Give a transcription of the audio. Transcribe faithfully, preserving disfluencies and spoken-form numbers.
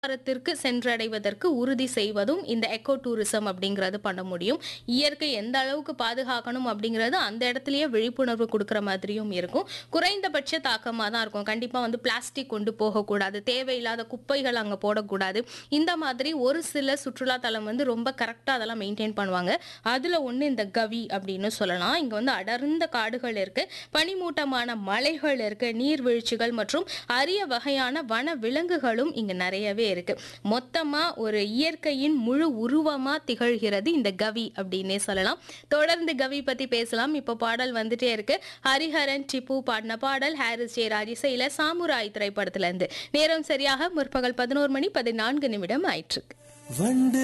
த்திற்கு சென்றடைவதற்கு உறுதி செய்வதும் இந்த எக்கோ டூரிசம் அப்படிங்கிறது பண்ண முடியும். இயற்கை எந்த அளவுக்கு பாதுகாக்கணும் அப்படிங்கிறது அந்த இடத்துலயே விழிப்புணர்வு கொடுக்கிற மாதிரியும் இருக்கும். குறைந்தபட்ச தாக்கமா தான் இருக்கும். கண்டிப்பா வந்து பிளாஸ்டிக் கொண்டு போகக்கூடாது, தேவையில்லாத குப்பைகள் அங்க போடக்கூடாது. இந்த மாதிரி ஒரு சில சுற்றுலா தலம் வந்து ரொம்ப கரெக்டா அதெல்லாம் மெயின்டைன் பண்ணுவாங்க. அதுல ஒண்ணு இந்த கவி அப்படின்னு சொல்லலாம். இங்க வந்து அடர்ந்த காடுகள் இருக்கு, பனிமூட்டமான மலைகள் இருக்கு, நீர்வீழ்ச்சிகள் மற்றும் அரிய வகையான வன விலங்குகளும் இங்க நிறையவே இருக்கு. மொத்தமா ஒரு இயற்கையின் முழு உருவமா திகழ்கிறது இந்த கவி அப்படின்னே சொல்லலாம். தொடர்ந்து கவி பத்தி பேசலாம். இப்ப பாடல் வந்துட்டே இருக்கு. ஹரிஹரன் டிப்பு பாடின பாடல், ஹாரிஸ் ஜெயராஜ் இசையில சாமுராய் திரைப்படத்துல இருந்து. நேரம் சரியாக முற்பகல் பதினோரு மணி பதினான்கு நிமிடம் ஆயிற்று.